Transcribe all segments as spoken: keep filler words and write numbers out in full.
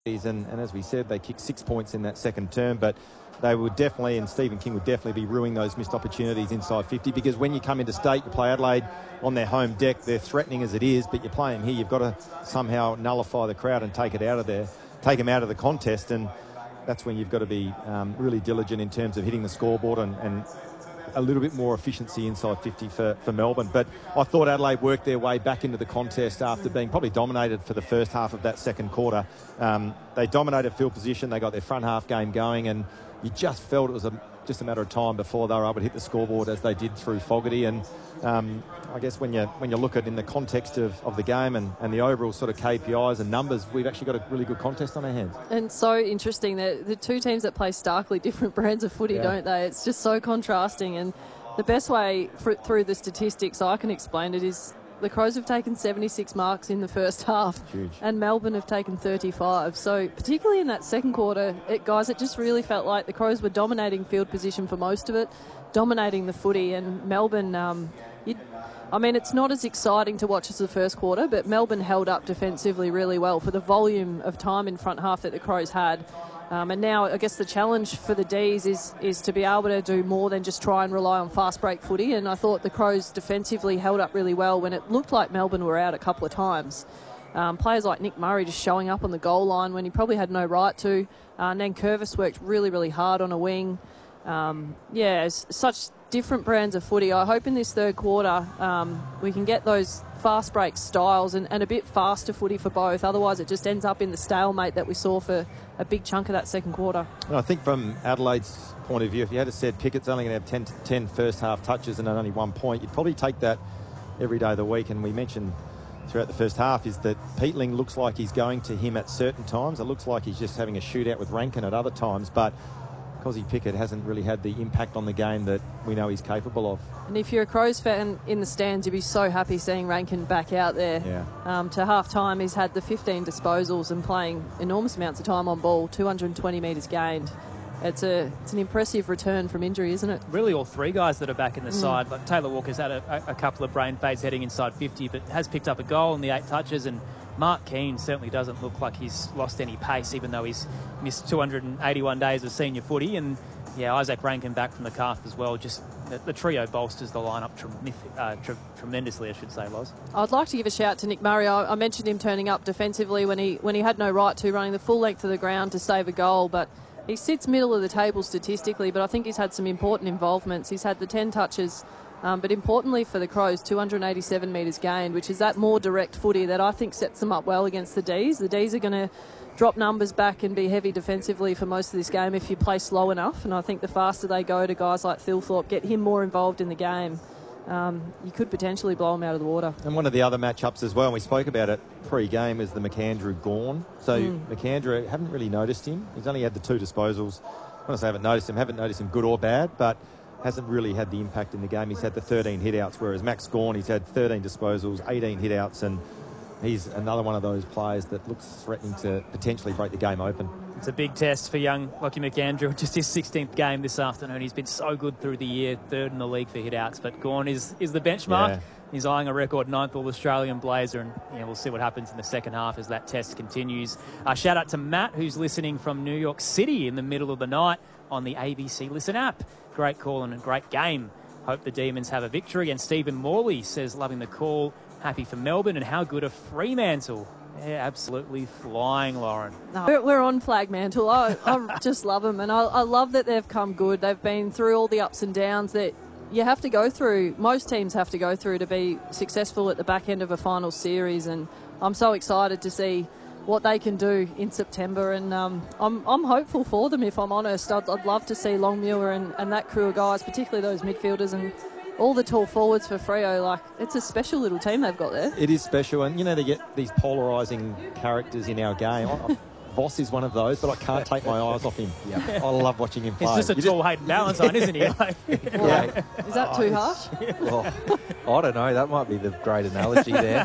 And, and as we said, they kicked six points in that second term, but they would definitely, and Stephen King would definitely be ruining those missed opportunities inside fifty, because when you come into state, you play Adelaide on their home deck, they're threatening as it is, but you're playing here, you've got to somehow nullify the crowd and take it out of there, take them out of the contest, and that's when you've got to be um, really diligent in terms of hitting the scoreboard and, and a little bit more efficiency inside fifty for, for Melbourne. But I thought Adelaide worked their way back into the contest after being probably dominated for the first half of that second quarter. Um, they dominated field position, they got their front half game going, and you just felt it was a, just a matter of time before they were able to hit the scoreboard as they did through Fogarty. And um, I guess when you when you look at it in the context of, of the game and, and the overall sort of K P Is and numbers, we've actually got a really good contest on our hands. And so interesting that the two teams that play starkly different brands of footy, yeah. don't they? It's just so contrasting. And the best way for, through the statistics I can explain it is the Crows have taken seventy-six marks in the first half. Huge. And Melbourne have taken thirty-five. So particularly in that second quarter, it, guys, it just really felt like the Crows were dominating field position for most of it, dominating the footy, and Melbourne, um, you, I mean, it's not as exciting to watch as the first quarter, but Melbourne held up defensively really well for the volume of time in front half that the Crows had. Um, and now, I guess the challenge for the D's is is to be able to do more than just try and rely on fast break footy. And I thought the Crows defensively held up really well when it looked like Melbourne were out a couple of times. Um, players like Nick Murray just showing up on the goal line when he probably had no right to. Uh, Nankervis worked really, really hard on a wing. Um, yeah, it's such different brands of footy. I hope in this third quarter um, we can get those fast break styles and, and a bit faster footy for both. Otherwise, it just ends up in the stalemate that we saw for a big chunk of that second quarter. And I think from Adelaide's point of view, if you had said Pickett's only going to have ten, ten first half touches and only one point, you'd probably take that every day of the week. And we mentioned throughout the first half is that Peatling looks like he's going to him at certain times. It looks like he's just having a shootout with Rankin at other times, but Cozzy Pickett hasn't really had the impact on the game that we know he's capable of. And if you're a Crows fan in the stands, you'd be so happy seeing Rankin back out there. Yeah. Um, to half-time, he's had the fifteen disposals and playing enormous amounts of time on ball, two hundred twenty metres gained. It's a it's an impressive return from injury, isn't it? Really all three guys that are back in the mm. side. Like Taylor Walker's had a, a couple of brain fades heading inside fifty, but has picked up a goal in the eight touches, and Mark Keane certainly doesn't look like he's lost any pace, even though he's missed two hundred eighty-one days of senior footy. And yeah, Isaac Rankin back from the calf as well. Just the, the trio bolsters the lineup trem- uh, tre- tremendously, I should say, Loz. I'd like to give a shout to Nick Murray. I, I mentioned him turning up defensively when he when he had no right to, running the full length of the ground to save a goal, but he sits middle of the table statistically, but I think he's had some important involvements. He's had the ten touches, um, but importantly for the Crows, two hundred eighty-seven metres gained, which is that more direct footy that I think sets them up well against the D's. The D's are going to drop numbers back and be heavy defensively for most of this game if you play slow enough, and I think the faster they go to guys like Thilthorpe, get him more involved in the game, um, you could potentially blow him out of the water. And one of the other matchups as well, and we spoke about it pre-game, is the McAndrew-Gawn. So mm. McAndrew, haven't really noticed him. He's only had the two disposals. When I say haven't noticed him, haven't noticed him good or bad, but hasn't really had the impact in the game. He's had the thirteen hit-outs, whereas Max Gawn, he's had thirteen disposals, eighteen hit-outs, and he's another one of those players that looks threatening to potentially break the game open. It's a big test for young Lockie McAndrew. Just his sixteenth game this afternoon. He's been so good through the year, third in the league for hit-outs, but Gawn is, is the benchmark. Yeah. He's eyeing a record ninth All-Australian Blazer, and yeah, we'll see what happens in the second half as that test continues. Uh, shout out to Matt, who's listening from New York City in the middle of the night on the A B C Listen app. Great call and a great game. Hope the Demons have a victory. And Stephen Morley says, loving the call, happy for Melbourne, and how good are Fremantle? Yeah, absolutely flying, Lauren. No, we're, we're on Flagmantle. I, I just love them, and I, I love that they've come good. They've been through all the ups and downs that you have to go through, most teams have to go through to be successful at the back end of a final series, and I'm so excited to see what they can do in September, and um, I'm, I'm hopeful for them, if I'm honest. I'd, I'd love to see Longmuir and, and that crew of guys, particularly those midfielders and all the tall forwards for Freo. Like, it's a special little team they've got there. It is special, and you know, they get these polarising characters in our game. I, Voss is one of those, but I can't take my eyes off him. Yeah. I love watching him play. He's just a tall Hayden Ballantyne, isn't he? Like, yeah. Is that too harsh? Well, I don't know. That might be the great analogy there.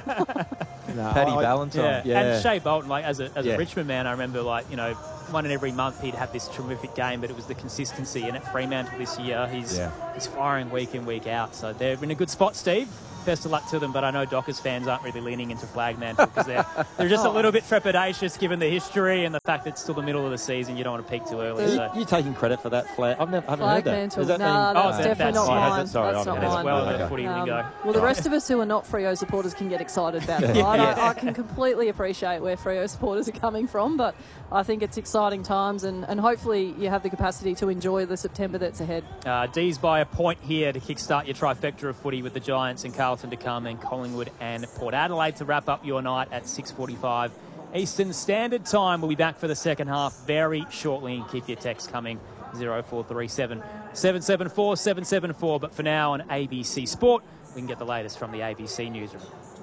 No, Paddy I, Ballantyne. Yeah. yeah. And Shea Bolton, like as a as yeah. a Richmond man, I remember, like, you know, one in every month he'd have this terrific game, but it was the consistency. And at Fremantle this year, he's yeah. he's firing week in, week out. So they're in a good spot, Steve. best of luck to them, but I know Dockers fans aren't really leaning into Flagmantle because they're, they're just oh. a little bit trepidatious given the history and the fact that it's still the middle of the season. You don't want to peak too early. Are so. you, you taking credit for that flag? I've never, I haven't heard that. Does that no, mean, that's oh, definitely that's, not oh, mine. Sorry, that's not mine. As well as um, footy lingo. Well, the rest of us who are not Freo supporters can get excited about it, right? yeah. I, I can completely appreciate where Freo supporters are coming from, but I think it's exciting times, and, and hopefully you have the capacity to enjoy the September that's ahead. Uh, D's by a point here to kickstart your trifecta of footy with the Giants and Carlton to come, and Collingwood and Port Adelaide to wrap up your night at six forty-five Eastern Standard Time. We'll be back for the second half very shortly. Keep your text coming, zero four three seven, seven seven four, seven seven four. But for now on A B C Sport, we can get the latest from the A B C newsroom.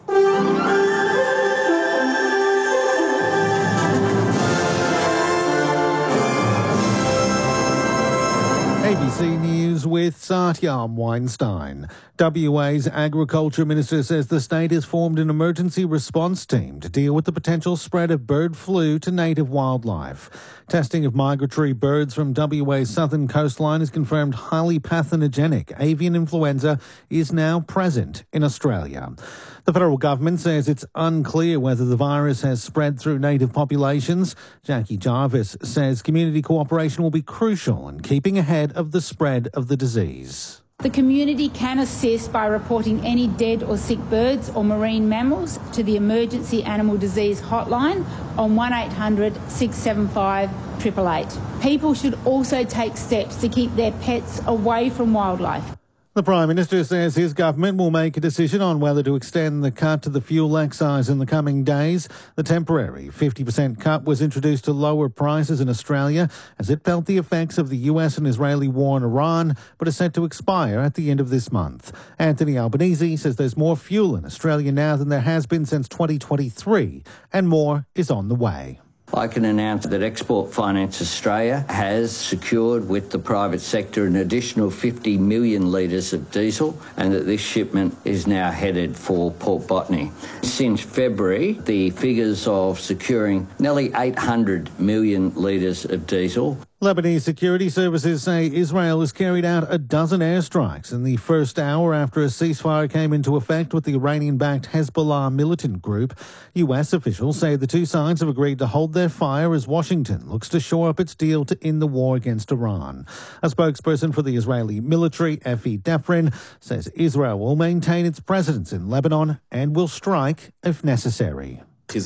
A B C News with Satyam Weinstein. W A's Agriculture Minister says the state has formed an emergency response team to deal with the potential spread of bird flu to native wildlife. Testing of migratory birds from W A's southern coastline has confirmed highly pathogenic avian influenza is now present in Australia. The federal government says it's unclear whether the virus has spread through native populations. Jackie Jarvis says community cooperation will be crucial in keeping ahead of the spread of the disease. The community can assist by reporting any dead or sick birds or marine mammals to the Emergency Animal Disease Hotline on one eight hundred, six seven five, eight eight eight. People should also take steps to keep their pets away from wildlife. The Prime Minister says his government will make a decision on whether to extend the cut to the fuel excise in the coming days. The temporary fifty percent cut was introduced to lower prices in Australia as it felt the effects of the U S and Israeli war in Iran, but is set to expire at the end of this month. Anthony Albanese says there's more fuel in Australia now than there has been since twenty twenty-three, and more is on the way. I can announce that Export Finance Australia has secured with the private sector an additional fifty million litres of diesel, and that this shipment is now headed for Port Botany. Since February, the figures of securing nearly eight hundred million litres of diesel. Lebanese security services say Israel has carried out a dozen airstrikes in the first hour after a ceasefire came into effect with the Iranian-backed Hezbollah militant group. U S officials say the two sides have agreed to hold their fire as Washington looks to shore up its deal to end the war against Iran. A spokesperson for the Israeli military, Efi Defrin, says Israel will maintain its presence in Lebanon and will strike if necessary.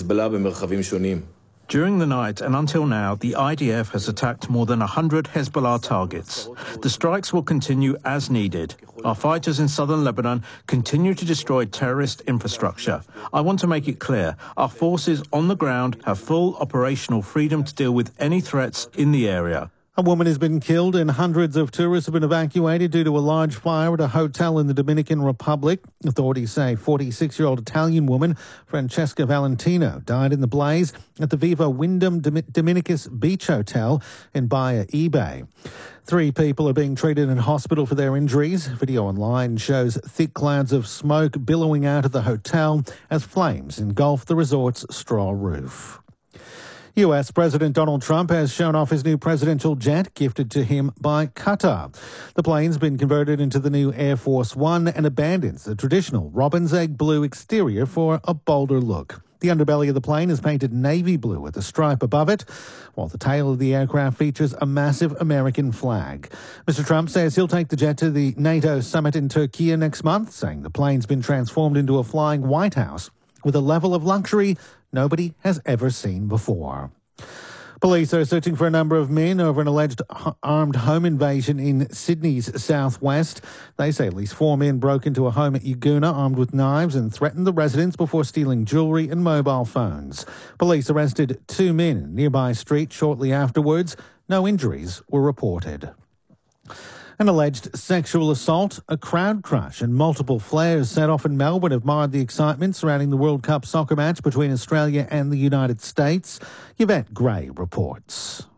During the night and until now, the I D F has attacked more than one hundred Hezbollah targets. The strikes will continue as needed. Our fighters in southern Lebanon continue to destroy terrorist infrastructure. I want to make it clear, our forces on the ground have full operational freedom to deal with any threats in the area. A woman has been killed and hundreds of tourists have been evacuated due to a large fire at a hotel in the Dominican Republic. Authorities say forty-six-year-old Italian woman Francesca Valentino died in the blaze at the Viva Wyndham Dominicus Beach Hotel in Bahia EBay. Three people are being treated in hospital for their injuries. Video online shows thick clouds of smoke billowing out of the hotel as flames engulf the resort's straw roof. U S President Donald Trump has shown off his new presidential jet gifted to him by Qatar. The plane's been converted into the new Air Force One and abandons the traditional robin's egg blue exterior for a bolder look. The underbelly of the plane is painted navy blue with a stripe above it, while the tail of the aircraft features a massive American flag. Mister Trump says he'll take the jet to the NATO summit in Turkey next month, saying the plane's been transformed into a flying White House with a level of luxury nobody has ever seen before. Police are searching for a number of men over an alleged armed home invasion in Sydney's southwest. They say at least four men broke into a home at Yagoona armed with knives and threatened the residents before stealing jewellery and mobile phones. Police arrested two men in a nearby street shortly afterwards. No injuries were reported. An alleged sexual assault, a crowd crush and multiple flares set off in Melbourne have marred the excitement surrounding the World Cup soccer match between Australia and the United States. Yvette Gray reports.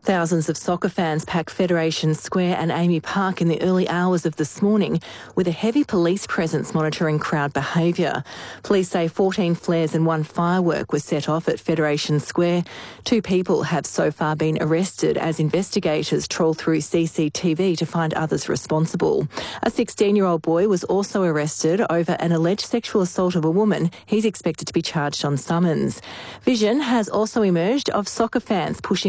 Thousands of soccer fans packed Federation Square and Amy Park in the early hours of this morning with a heavy police presence monitoring crowd behaviour. Police say fourteen flares and one firework was set off at Federation Square. Two people have so far been arrested as investigators trawl through C C T V to find others responsible. A sixteen-year-old boy was also arrested over an alleged sexual assault of a woman. He's expected to be charged on summons. Vision has also emerged of soccer fans pushing